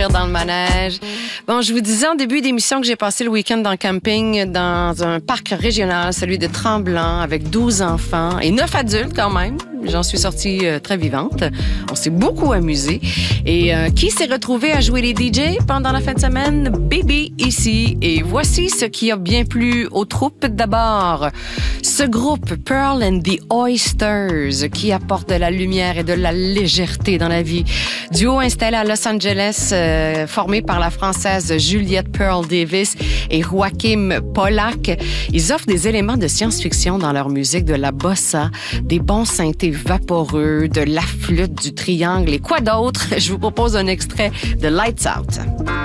rire dans le manège. Bon, je vous disais en début d'émission que j'ai passé le week-end en camping dans un parc régional, celui de Tremblant, avec 12 enfants et 9 adultes quand même. J'en suis sortie très vivante. On s'est beaucoup amusé. Et qui s'est retrouvé à jouer les DJ pendant la fin de semaine? Bibi ici. Et voici ce qui a bien plu aux troupes. D'abord, ce groupe Pearl and the Oysters qui apporte de la lumière et de la légèreté dans la vie. Duo installé à Los Angeles, formé par la Française Juliette Pearl Davis et Joachim Pollack. Ils offrent des éléments de science-fiction dans leur musique, de la bossa, des bons synthés vaporeux, de la flûte, du triangle et quoi d'autre? Je vous propose un extrait de Lights Out.